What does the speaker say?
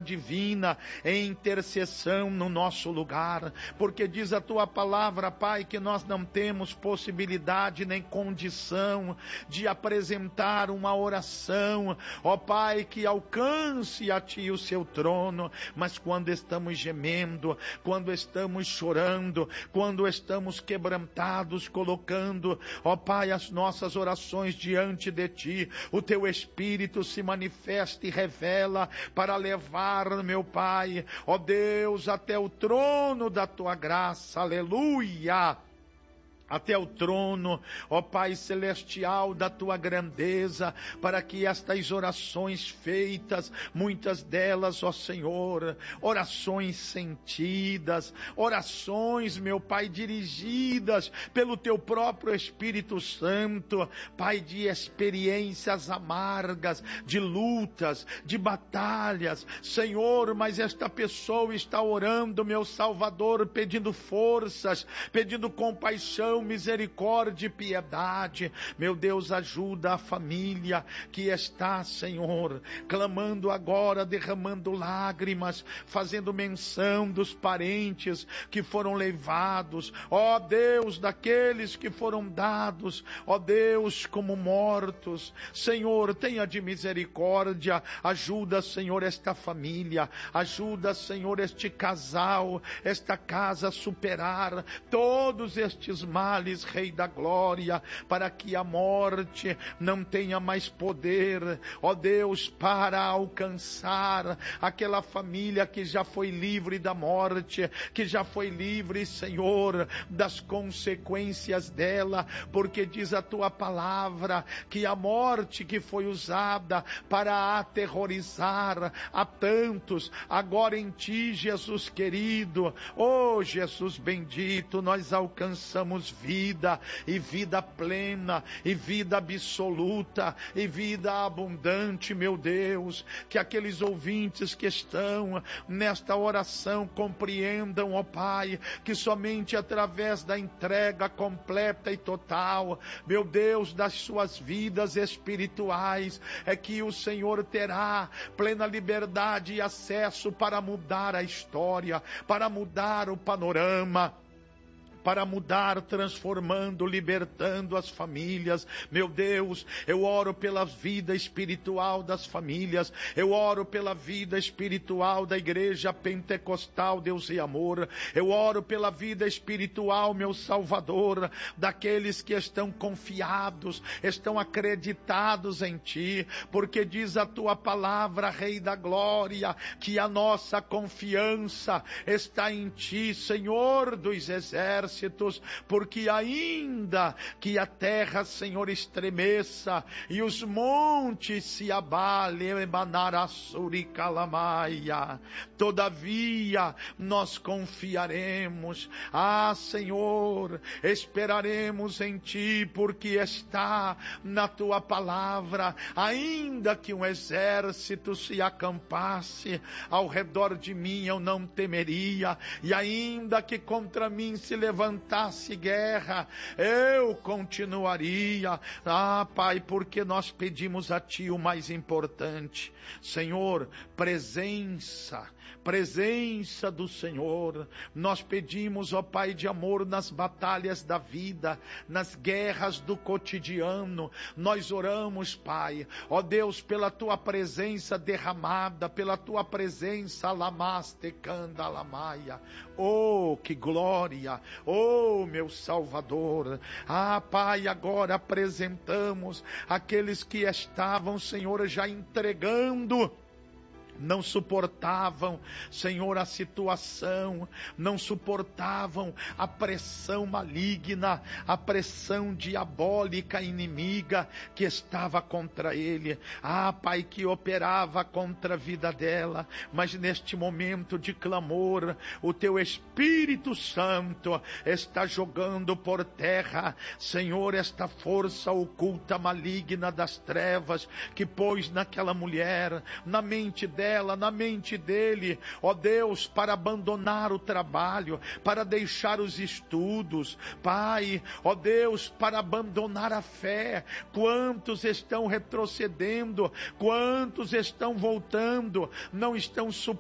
divina em intercessão no nosso lugar, porque diz a tua palavra, Pai, que nós não temos possibilidade nem condição de apresentar uma oração, ó Pai, que alcance a ti o seu trono, mas quando estamos gemendo, quando estamos chorando, quando estamos quebrantados, colocando, ó Pai, as nossas orações diante de ti, o teu Espírito se manifesta e revela para levar, meu Pai, ó Deus, até o trono da tua graça, aleluia, até o trono, ó Pai celestial, da tua grandeza, para que estas orações feitas, muitas delas, ó Senhor, orações sentidas, orações, meu Pai, dirigidas pelo teu próprio Espírito Santo, Pai, de experiências amargas, de lutas, de batalhas, Senhor, mas esta pessoa está orando, meu Salvador, pedindo forças, pedindo compaixão, misericórdia e piedade. Meu Deus, ajuda a família que está, Senhor, clamando agora, derramando lágrimas, fazendo menção dos parentes que foram levados, ó Deus, daqueles que foram dados, ó Deus, como mortos. Senhor, tenha de misericórdia, ajuda, Senhor, esta família, ajuda, Senhor, este casal, esta casa a superar todos estes males, Rei da glória, para que a morte não tenha mais poder, ó Deus, para alcançar aquela família que já foi livre da morte, que já foi livre, Senhor, das consequências dela, porque diz a tua palavra que a morte que foi usada para aterrorizar a tantos, agora em ti, Jesus querido, oh Jesus bendito, nós alcançamos vida, e vida plena, e vida absoluta, e vida abundante, meu Deus, que aqueles ouvintes que estão nesta oração compreendam, ó Pai, que somente através da entrega completa e total, meu Deus, das suas vidas espirituais, é que o Senhor terá plena liberdade e acesso para mudar a história, para mudar o panorama, para mudar, transformando, libertando as famílias. Meu Deus, eu oro pela vida espiritual das famílias, eu oro pela vida espiritual da igreja pentecostal, Deus e amor, eu oro pela vida espiritual, meu Salvador, daqueles que estão confiados, estão acreditados em ti, porque diz a tua palavra, Rei da glória, que a nossa confiança está em ti, Senhor dos exércitos, porque ainda que a terra, Senhor, estremeça e os montes se abalem, todavia nós confiaremos, Senhor, esperaremos em ti, porque está na tua palavra, ainda que um exército se acampasse ao redor de mim, eu não temeria, e ainda que contra mim se levantasse guerra, eu continuaria. Pai, porque nós pedimos a ti o mais importante, Senhor, presença do Senhor. Nós pedimos, ó Pai de amor, nas batalhas da vida, nas guerras do cotidiano, nós oramos, Pai, ó Deus, pela tua presença derramada, pela tua presença, lamaste canda lamaia, oh, que glória, oh, meu Salvador. Pai, agora apresentamos aqueles que estavam, Senhor, já entregando, não suportavam, Senhor, a situação, não suportavam a pressão maligna, a pressão diabólica inimiga que estava contra ele, Pai, que operava contra a vida dela, mas neste momento de clamor, o teu Espírito Santo está jogando por terra, Senhor, esta força oculta maligna das trevas, que pôs naquela mulher, na mente dela, na mente dele, ó Deus, para abandonar o trabalho, para deixar os estudos, Pai, ó Deus, para abandonar a fé. Quantos estão retrocedendo, quantos estão voltando, não estão suportando